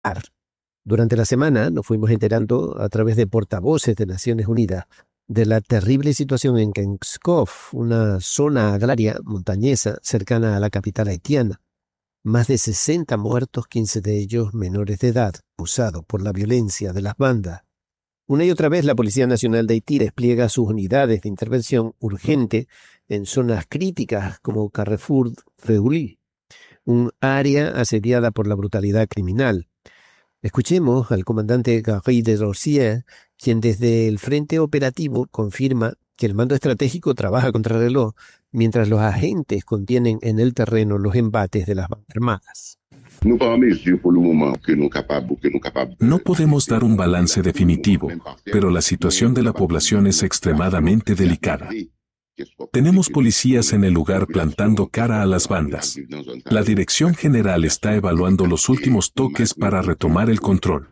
Durante la semana nos fuimos enterando a través de portavoces de Naciones Unidas de la terrible situación en Pskov, una zona agraria montañesa cercana a la capital haitiana. Más de 60 muertos, 15 de ellos menores de edad, acusados por la violencia de las bandas. Una y otra vez la Policía Nacional de Haití despliega sus unidades de intervención urgente en zonas críticas como Carrefour Feuli, un área asediada por la brutalidad criminal. Escuchemos al comandante Gary de Rossier, quien desde el frente operativo confirma que el mando estratégico trabaja contra reloj, mientras los agentes contienen en el terreno los embates de las bandas armadas. No podemos dar un balance definitivo, pero la situación de la población es extremadamente delicada. Tenemos policías en el lugar plantando cara a las bandas. La Dirección General está evaluando los últimos toques para retomar el control.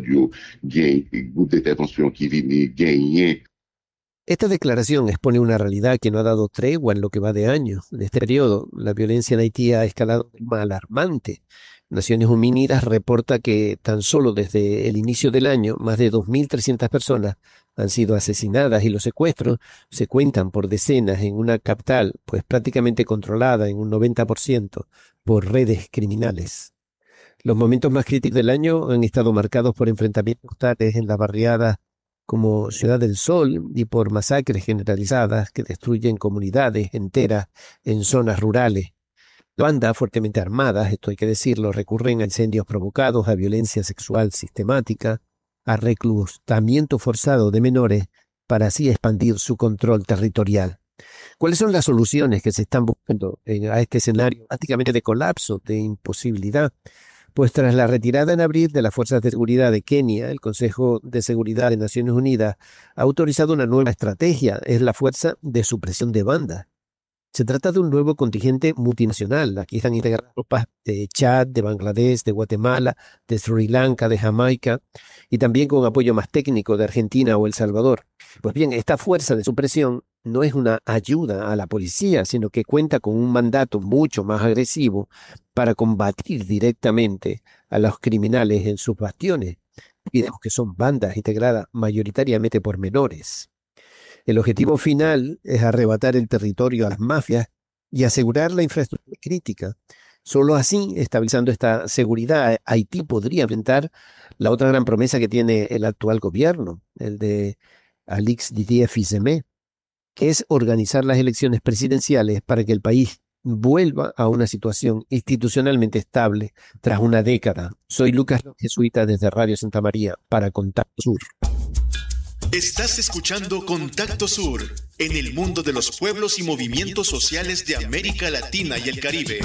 Esta declaración expone una realidad que no ha dado tregua en lo que va de año. En este periodo, la violencia en Haití ha escalado de forma alarmante. Naciones Unidas reporta que tan solo desde el inicio del año, más de 2.300 personas han sido asesinadas y los secuestros se cuentan por decenas en una capital, pues prácticamente controlada en un 90% por redes criminales. Los momentos más críticos del año han estado marcados por enfrentamientos tales en las barriadas como Ciudad del Sol y por masacres generalizadas que destruyen comunidades enteras en zonas rurales. Bandas fuertemente armadas, esto hay que decirlo, recurren a incendios provocados, a violencia sexual sistemática, a reclutamiento forzado de menores para así expandir su control territorial. ¿Cuáles son las soluciones que se están buscando a este escenario prácticamente de colapso, de imposibilidad? Pues tras la retirada en abril de las Fuerzas de Seguridad de Kenia, el Consejo de Seguridad de Naciones Unidas ha autorizado una nueva estrategia, es la Fuerza de Supresión de Bandas. Se trata de un nuevo contingente multinacional. Aquí están integradas tropas de Chad, de Bangladesh, de Guatemala, de Sri Lanka, de Jamaica y también con apoyo más técnico de Argentina o El Salvador. Pues bien, esta fuerza de supresión no es una ayuda a la policía, sino que cuenta con un mandato mucho más agresivo para combatir directamente a los criminales en sus bastiones. Olvidemos que son bandas integradas mayoritariamente por menores. El objetivo final es arrebatar el territorio a las mafias y asegurar la infraestructura crítica. Solo así, estabilizando esta seguridad, Haití podría enfrentar la otra gran promesa que tiene el actual gobierno, el de Alix Didier Fils-Aimé, que es organizar las elecciones presidenciales para que el país vuelva a una situación institucionalmente estable tras una década. Soy Lucas Jesuita desde Radio Santa María para Contacto Sur. Estás escuchando Contacto Sur, en el mundo de los pueblos y movimientos sociales de América Latina y el Caribe.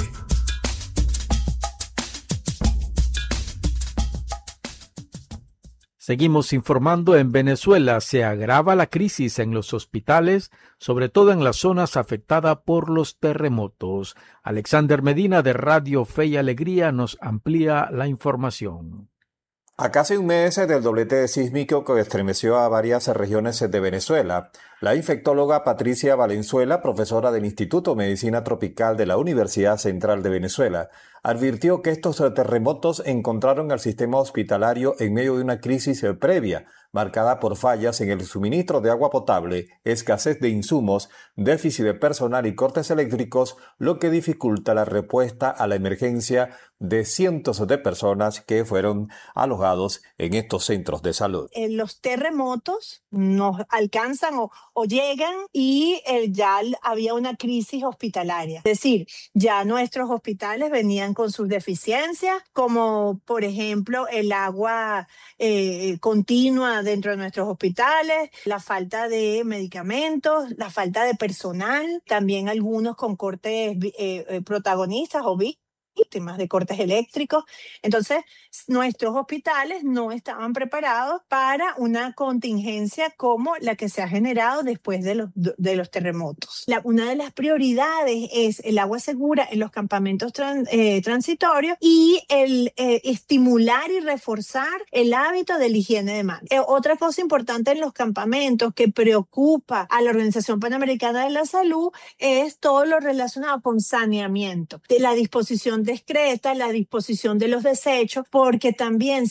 Seguimos informando. En Venezuela se agrava la crisis en los hospitales, sobre todo en las zonas afectadas por los terremotos. Alexander Medina de Radio Fe y Alegría nos amplía la información. A casi un mes del doblete sísmico que estremeció a varias regiones de Venezuela, la infectóloga Patricia Valenzuela, profesora del Instituto de Medicina Tropical de la Universidad Central de Venezuela, advirtió que estos terremotos encontraron al sistema hospitalario en medio de una crisis previa, marcada por fallas en el suministro de agua potable, escasez de insumos, déficit de personal y cortes eléctricos, lo que dificulta la respuesta a la emergencia de cientos de personas que fueron alojados en estos centros de salud. Los terremotos nos alcanzan o llegan y ya había una crisis hospitalaria. Es decir, ya nuestros hospitales venían con sus deficiencias, como por ejemplo el agua continua dentro de nuestros hospitales, la falta de medicamentos, la falta de personal, también algunos con cortes protagonistas o víctimas de cortes eléctricos. Entonces, nuestros hospitales no estaban preparados para una contingencia como la que se ha generado después de los terremotos. Una de las prioridades es el agua segura en los campamentos transitorios y el estimular y reforzar el hábito de la higiene de manos. Otra cosa importante en los campamentos que preocupa a la Organización Panamericana de la Salud es todo lo relacionado con saneamiento, de la disposición discriminación discreta, la disposición de los desechos, porque también